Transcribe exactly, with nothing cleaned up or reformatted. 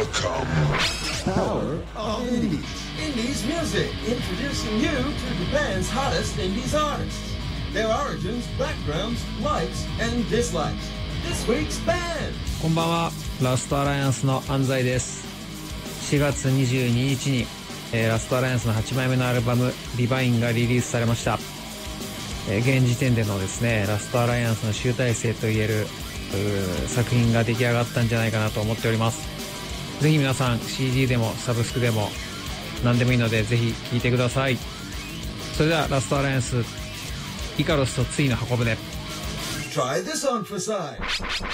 come. Power of Indies. Indies music, introducing you to Japan's hottest Indies artists. Their origins, backgrounds, likes, and dislikes. This week's band. こんばんは、ラストアライアンスの安西です。しがつにじゅうににちに、えー、ラストアライアンスのはちまいめのアルバムリバインがリリースされました。えー、現時点でのですね、ラストアライアンスの集大成といえる作品が出来上がったんじゃないかなと思っております。ぜひ皆さん シーディー でもサブスクでも何でもいいのでぜひ聴いてください。それではラストアライアンスイカロスとついの箱舟。 Try this on for size.